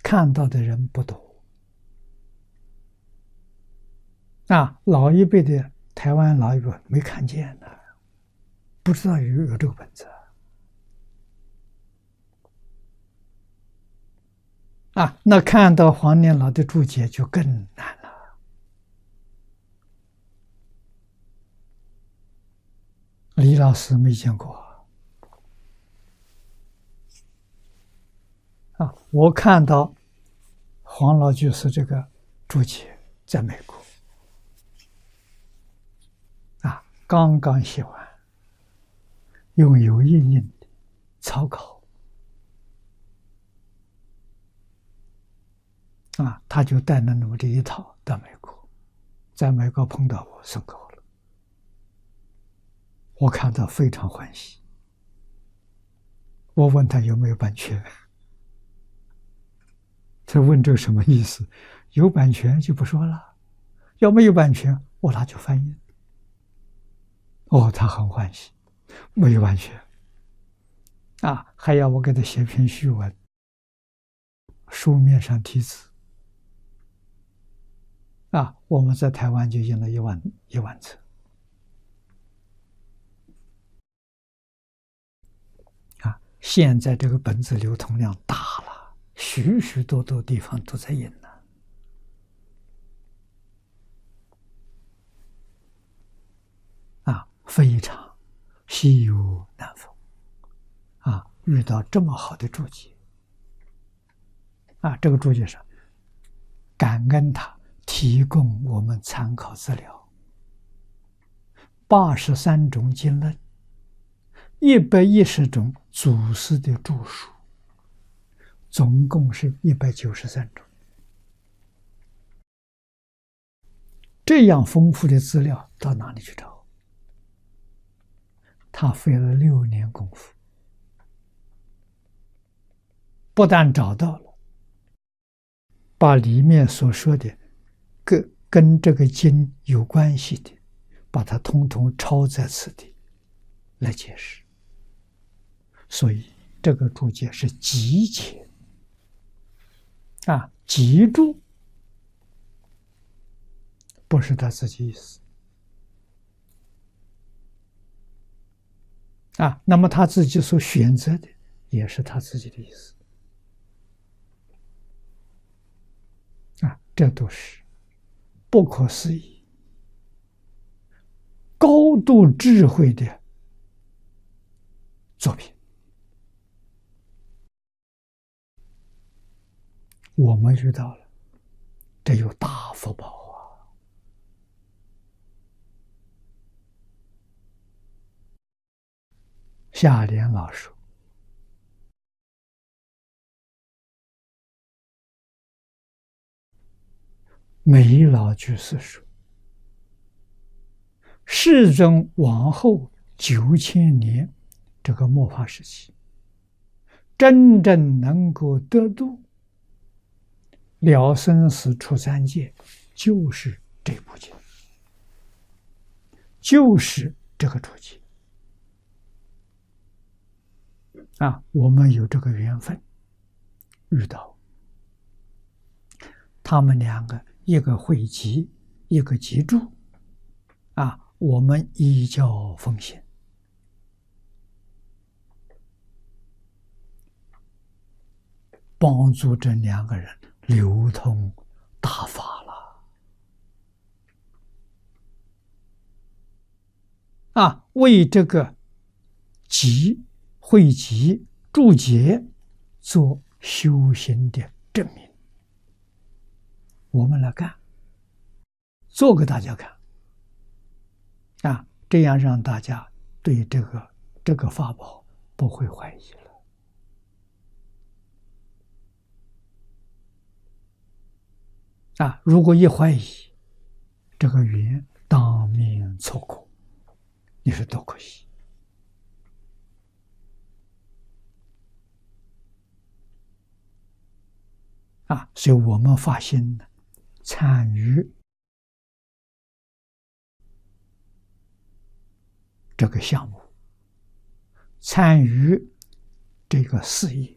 看到的人不多。老一辈的台湾老一辈没看见呢，不知道有这个本子。那看到黄念老的注解就更难了。李老师没见过我看到黄老居士这个注解在美国刚刚写完，用有印印的草稿他就带了那么这一套到美国，在美国碰到我送给我了，我看到非常欢喜。我问他有没有版权，他问这什么意思？有版权就不说了，要没有版权我拿去翻译。他很欢喜，没有版权还要我给他写篇序文，书面上题字我们在台湾就印了一万册现在这个本子流通量大了，许许多多地方都在印非常稀有难逢遇到这么好的注解这个注解上感恩他提供我们参考资料，83种经论，110种祖师的著述，总共是193种。这样丰富的资料到哪里去找？他费了6年功夫，不但找到了，把里面所说的跟这个经有关系的，把它通通抄在此地来解释。所以这个注解是极简极注，不是他自己意思那么他自己所选择的也是他自己的意思这都是不可思议、高度智慧的作品。我们遇到了，这有大福报下联老说：“梅老居士说，世尊往后9000年这个末法时期，真正能够得度了生死出三界，就是这部经，就是这个注解我们有这个缘分遇到他们两个，一个汇集，一个集注我们依教奉行，帮助这2个人流通大法了为这个汇集注解做修行的证明。我们来干，做给大家看这样让大家对这个法宝不会怀疑了如果一怀疑，这个缘当面错过，你说多可惜所以我们发心参与这个项目，参与这个事业，